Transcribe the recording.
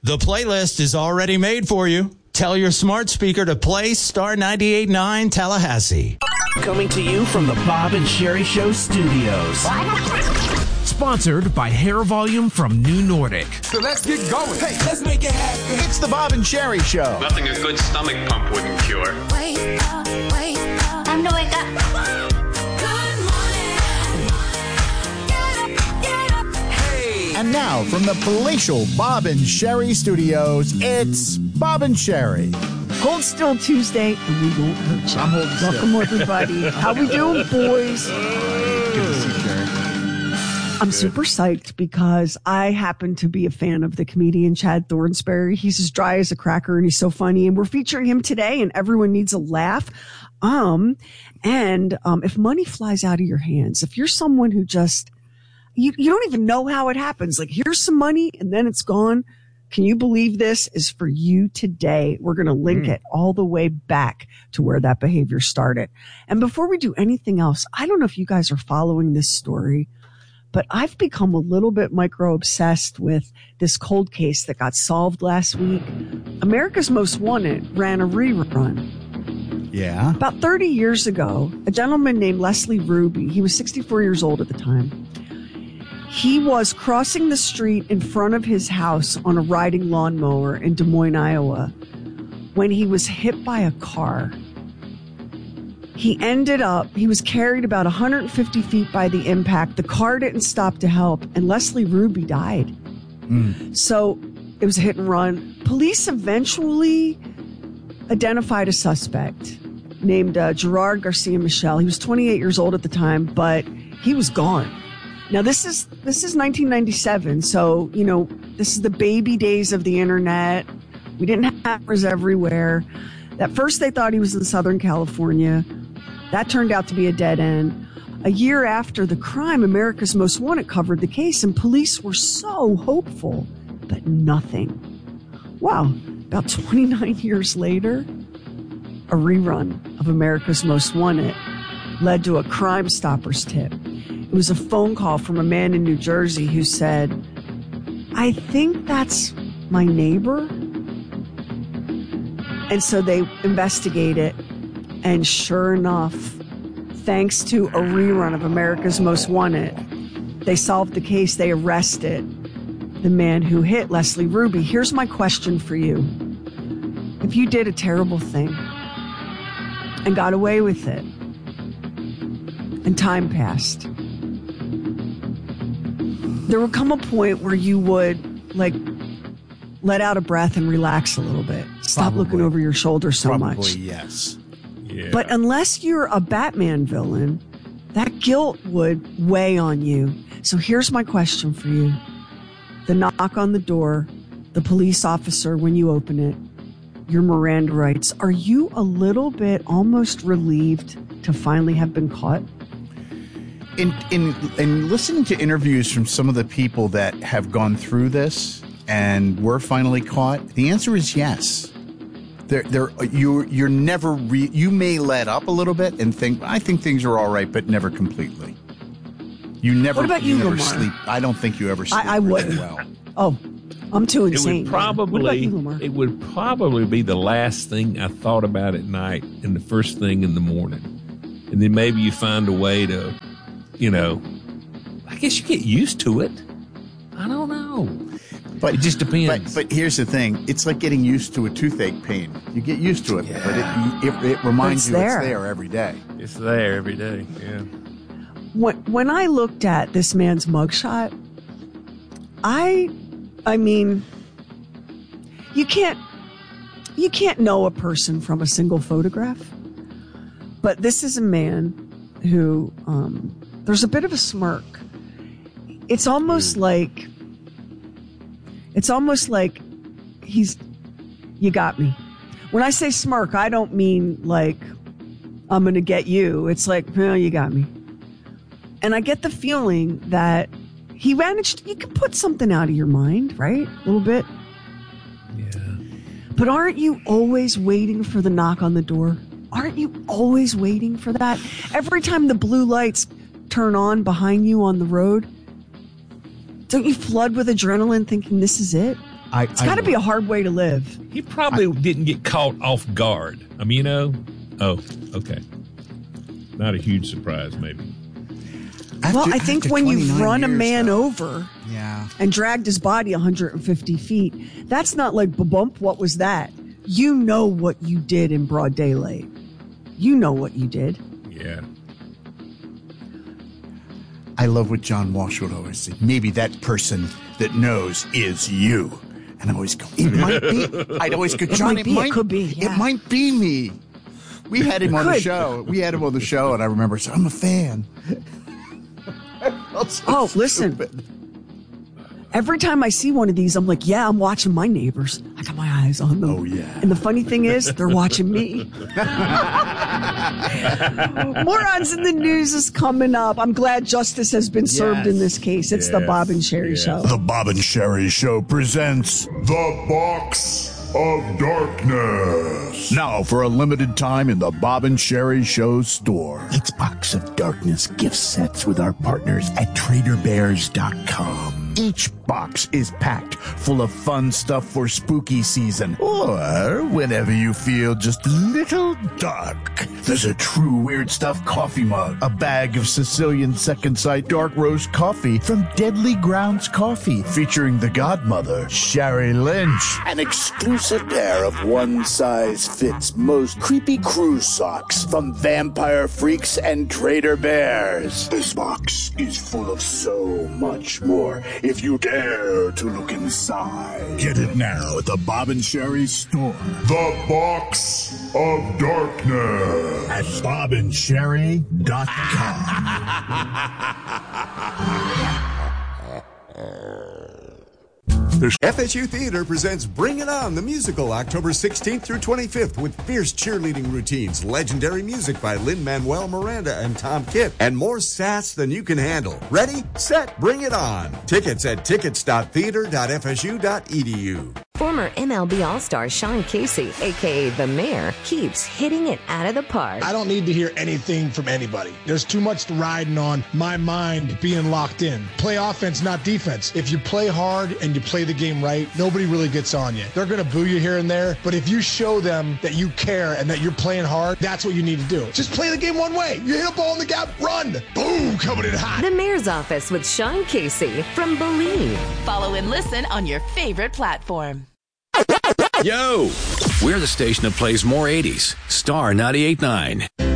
The playlist is already made for you. Tell your smart speaker to play Star 98.9 Tallahassee. Coming to you from the Bob and Sherry Show studios. Sponsored by Hair Volume from New Nordic. So let's get going. Hey, Let's make it happen. it's the Bob and Sherry Show. Nothing a good stomach pump wouldn't cure. Wake up, time to wake up. Good morning. Get up. Hey. And now from the palatial Bob and Sherry studios, it's Bob and Sherry. Hold still Tuesday, and we won't hurt you. I'm holding still. Welcome, everybody. How we doing, boys? Good to see Sherry. I'm super psyched because I happen to be a fan of the comedian Chad Thornsberry. He's as dry as a cracker, and he's so funny. And we're featuring him today, and everyone needs a laugh. If money flies out of your hands, if you're someone who just you don't even know how it happens, like here's some money and then it's gone. Can you believe this is for you today? We're going to link it all the way back to where that behavior started. And before we do anything else, I don't know if you guys are following this story, but I've become a little bit micro obsessed with this cold case that got solved last week. America's Most Wanted ran a rerun. Yeah. About 30 years ago, a gentleman named Leslie Ruby, he was 64 years old at the time. He was crossing the street in front of his house on a riding lawnmower in Des Moines, Iowa, when he was hit by a car. He was carried about 150 feet by the impact. The car didn't stop to help, and Leslie Ruby died. So it was a hit and run. Police eventually identified a suspect named Gerard Garcia Michel. He was 28 years old at the time, but he was gone. Now, this is 1997, so, this is the baby days of the internet. We didn't have cameras everywhere. At first, they thought he was in Southern California. That turned out to be a dead end. A year after the crime, America's Most Wanted covered the case, and police were so hopeful, but nothing. Wow, about 29 years later, a rerun of America's Most Wanted led to a Crime Stoppers tip. It was a phone call from a man in New Jersey who said, I think that's my neighbor. And so they investigate it. And sure enough, thanks to a rerun of America's Most Wanted, they solved the case. They arrested the man who hit Leslie Ruby. Here's my question for you. If you did a terrible thing and got away with it, and time passed, there would come a point where you would, let out a breath and relax a little bit. Stop looking over your shoulder so much. Probably, yes. Yeah. But unless you're a Batman villain, that guilt would weigh on you. So here's my question for you. The knock on the door, the police officer when you open it, your Miranda rights. Are you a little bit almost relieved to finally have been caught? In listening to interviews from some of the people that have gone through this and were finally caught, the answer is yes. You're never you may let up a little bit and think, I think things are all right, but never completely. You never. What about you, never Lamar? sleep. I don't think you ever sleep. I wouldn't. Well. Oh, I'm too insane. What about you, Lamar? it would probably be the last thing I thought about at night and the first thing in the morning. And then maybe you find a way to, I guess you get used to it. I don't know. But it just depends. But here's the thing. It's like getting used to a toothache pain. You get used to it, but it reminds you it's there every day. It's there every day, yeah. When I looked at this man's mugshot, I mean, you can't know a person from a single photograph. But this is a man who, there's a bit of a smirk. It's almost like you got me. When I say smirk, I don't mean like, I'm going to get you. It's like, oh, you got me. And I get the feeling that he managed, you can put something out of your mind, right? A little bit. Yeah. But aren't you always waiting for the knock on the door? Aren't you always waiting for that? Every time the blue lights turn on behind you on the road, don't you flood with adrenaline thinking this is it? It's got to be a hard way to live. He probably didn't get caught off guard. I mean, Oh, okay. Not a huge surprise, maybe. I think when you've run a man over Yeah. and dragged his body 150 feet, that's not like ba-bump, what was that? You know what you did in broad daylight. You know what you did. Yeah. I love what John Walsh would always say. Maybe that person that knows is you. And I always go, it might be. I'd always go, John, it could be. Yeah. It might be me. We had him on the could. show. And I remember saying, I'm a fan. Oh, listen. Every time I see one of these, I'm like, yeah, I'm watching my neighbors. I got my eyes on them. Oh, yeah. And the funny thing is, they're watching me. Morons in the News is coming up. I'm glad justice has been served in this case. It's the Bob and Sherry Show. The Bob and Sherry Show presents The Box of Darkness. now for a limited time in the Bob and Sherry Show store. It's Box of Darkness gift sets with our partners at TraderBears.com. Each box is packed full of fun stuff for spooky season or whenever you feel just a little dark. There's a true weird stuff coffee mug, a bag of Sicilian Second Sight dark roast coffee from Deadly Grounds Coffee featuring the godmother, Sherry Lynch. An exclusive pair of one-size-fits most creepy cruise socks from Vampire Freaks and Trader Bears. This box is full of so much more if you dare to look inside. Get it now at the Bob and Sherry store. The Box of Darkness. At BobandSherry.com. FSU Theater presents Bring It On, the musical, October 16th through 25th, with fierce cheerleading routines, legendary music by Lin-Manuel Miranda and Tom Kitt, and more sass than you can handle. Ready, set, bring it on. Tickets at tickets.theater.fsu.edu. Former MLB All-Star Sean Casey, a.k.a. The Mayor, keeps hitting it out of the park. I don't need to hear anything from anybody. There's too much riding on my mind being locked in. Play offense, not defense. If you play hard and you play the game right, nobody really gets on you. They're going to boo you here and there, but if you show them that you care and that you're playing hard, that's what you need to do. Just play the game one way. You hit a ball in the gap, run. Boom, coming in hot. The Mayor's Office with Sean Casey from Believe. Follow and listen on your favorite platform. Yo! We're the station that plays more 80s. Star 98.9.